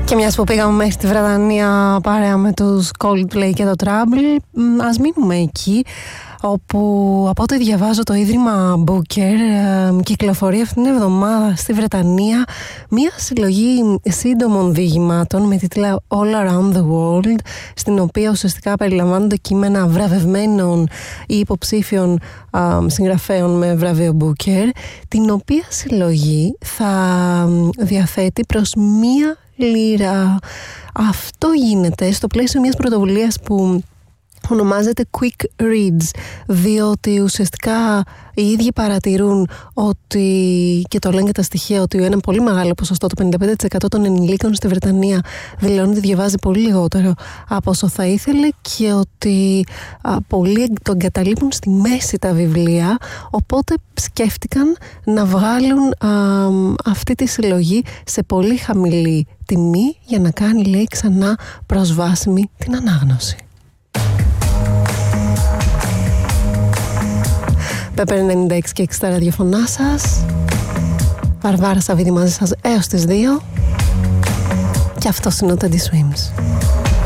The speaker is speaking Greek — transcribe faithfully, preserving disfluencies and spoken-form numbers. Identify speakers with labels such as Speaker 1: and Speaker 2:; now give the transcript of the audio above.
Speaker 1: Και μιας που πήγαμε μέχρι τη Βρετανία παρέα με τους Coldplay και το Trouble, ας μείνουμε εκεί, όπου από ό,τι διαβάζω το Ίδρυμα Booker ε, κυκλοφορεί αυτήν την εβδομάδα στη Βρετανία μια συλλογή σύντομων διηγημάτων με τίτλα All Around the World, στην οποία ουσιαστικά περιλαμβάνονται κείμενα βραβευμένων ή υποψήφιων ε, συγγραφέων με βραβείο Booker, την οποία συλλογή θα διαθέτει προς μία λίρα. Αυτό γίνεται στο πλαίσιο μιας πρωτοβουλίας που ονομάζεται Quick Reads, διότι ουσιαστικά οι ίδιοι παρατηρούν ότι, και το λένε και τα στοιχεία, ότι ένα πολύ μεγάλο ποσοστό, το πενήντα πέντε τοις εκατό των ενηλίκων στη Βρετανία δηλώνει ότι διαβάζει πολύ λιγότερο από όσο θα ήθελε και ότι α, πολλοί το εγκαταλείπουν στη μέση τα βιβλία, οπότε σκέφτηκαν να βγάλουν α, αυτή τη συλλογή σε πολύ χαμηλή τιμή για να κάνει, λέει, ξανά προσβάσιμη την ανάγνωση. Πέπερ ενενήντα έξι και έξι τα ραδιοφωνά σας. Βαρβάρα Σαββίδη μαζί σας έως τις δύο. Και αυτό είναι ο Teddy Swims.